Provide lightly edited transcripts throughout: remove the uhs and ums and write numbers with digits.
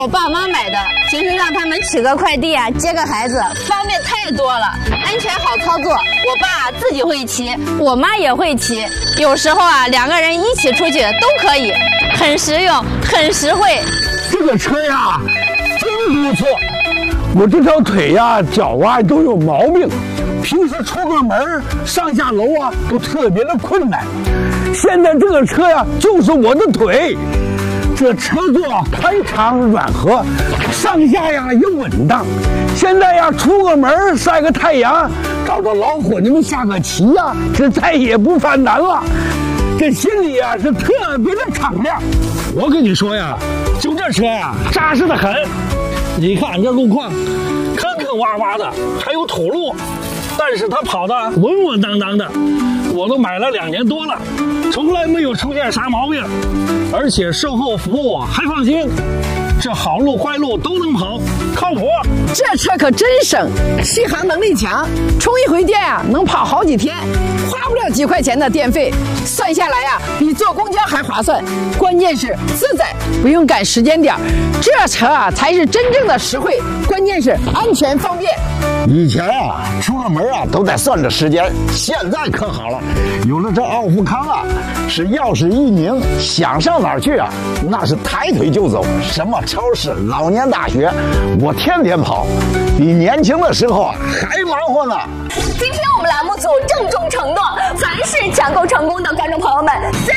我爸妈买的，平时让他们取个快递啊，接个孩子，方便太多了，安全好操作。我爸自己会骑，我妈也会骑，有时候啊，两个人一起出去都可以，很实用，很实惠。 这个车呀，真不错。我这条腿呀、脚啊都有毛病，平时出个门上下楼啊都特别的困难。现在这个车呀，就是我的腿。这车座宽敞软和，上下呀又稳当。现在呀，出个门晒个太阳，找着老伙计们下个棋呀，这再也不犯难了。这心里呀是特别的敞亮。我跟你说呀，就这车呀，扎实的很。你看这路况，坑坑洼洼的，还有土路，但是它跑得稳稳当当的。我都买了2年多了，从来没有出现啥毛病，而且售后服务还放心。这好路坏路都能跑，靠谱。 这车可真省，续航能力强，充一回电啊能跑好几天，花不了几块钱的电费，算下来呀比坐公交还划算。关键是自在，不用赶时间点，这车啊才是真正的实惠，关键是安全方便。 以前啊，出个门啊都得算着时间，现在可好了，有了这奥富康啊，是钥匙一拧，想上哪儿去啊，那是抬腿就走。什么超市、老年大学，我天天跑，比年轻的时候啊还忙活呢。 今天我们栏目组郑重承诺，凡是抢购成功的观众朋友们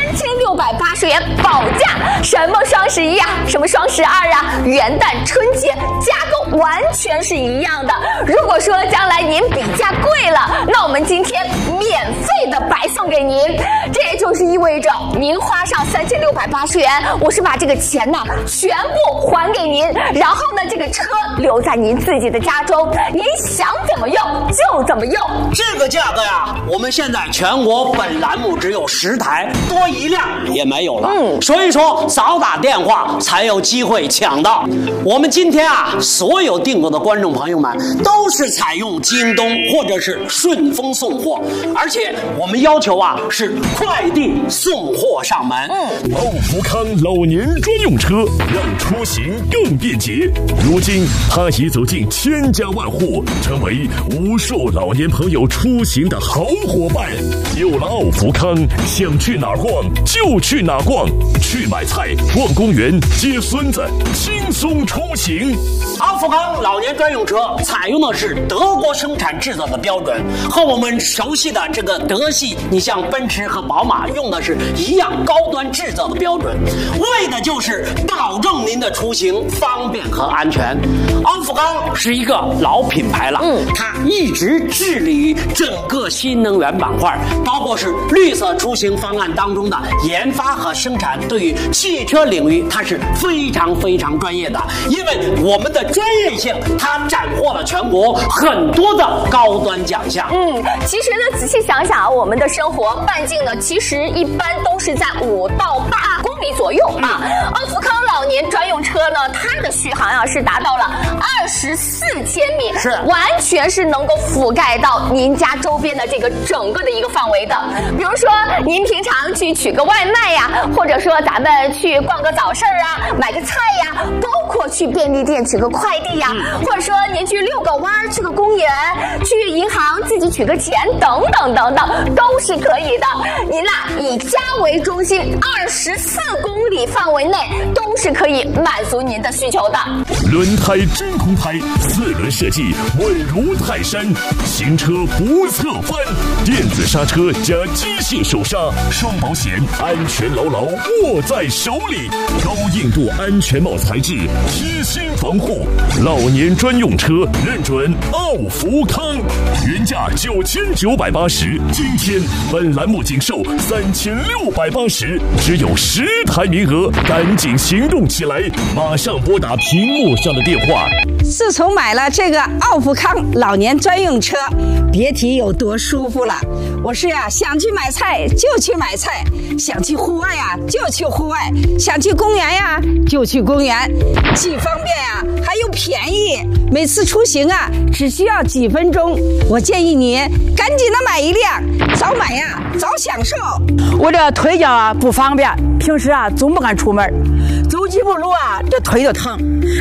，3680元保价。什么双11啊，什么双12啊，元旦、春节价格完全是一样的。如果说将来您比价贵了，那我们今天免费的白送给您。这也就是意味着您花上3680元，我是把这个钱呢全部还给您，然后呢这个车留在您自己的家中，您想怎么用就怎么用。 这个价格呀，我们现在全国本栏目只有10台，多一辆也没有了。所以说早打电话才有机会抢到。我们今天啊，所有订购的观众朋友们都是采用京东或者是顺丰送货，而且我们要求啊是快递送货上门。 奥富康老年专用车，让出行更便捷。如今它已走进千家万户，成为无数老年朋友出行的好伙伴。有了奥富康，想去哪儿逛就去哪儿逛，去买菜、逛公园、接孙子，轻松出行。 奥富康老年专用车采用的是德国生产制造的标准，和我们熟悉的这个德系，你像奔驰和宝马用的是一样高端制造的标准，为的就是保证您的出行方便和安全。奥富康是一个老品牌了，它一直致力于整个新能源板块，包括是绿色出行方案当中的研发和生产，对于汽车领域它是非常非常专业的，因为我们的专业性，它斩获了全国很多的高端奖项。 其实呢，仔细想想啊，我们的生活半径呢，其实一般都是在5到8公里左右啊。奥富康老年专用车呢，它的续航啊是达到了24千米， 是完全是能够覆盖到您家周边的这个整个的一个范围的。比如说您平常去取个外卖呀，或者说咱们去逛个早市啊，买个菜呀，包括去便利店取个快递呀，或者说您去遛个弯儿，去个公园，去银行自己取个钱，等等等等，都是可以的。您呐，以家为中心，24公里范围内都是可以满足您的需求的。 轮胎真空胎，4轮设计稳如泰山，行车不侧翻，电子刹车加机械手刹，双保险，安全牢牢握在手里，高硬度安全帽材质，贴心防护，老年专用车认准奥富康，原价9980，今天本栏目仅售3680，只有10台名额，赶紧行动起来，马上拨打屏幕上的电话。 自从买了这个奥富康老年专用车，别提有多舒服了。我是呀，想去买菜就去买菜，想去户外呀就去户外，想去公园呀就去公园，既方便呀还又便宜，每次出行啊只需要几分钟。我建议你赶紧的买一辆，早买呀早享受。 我这腿脚啊不方便，平时啊总不敢出门，走几步路啊这腿就疼。